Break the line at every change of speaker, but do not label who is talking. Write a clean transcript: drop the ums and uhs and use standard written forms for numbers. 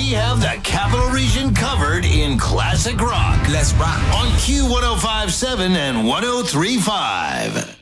we have the Capital Region covered in classic rock.
Let's rock.
On Q1057 and 1035.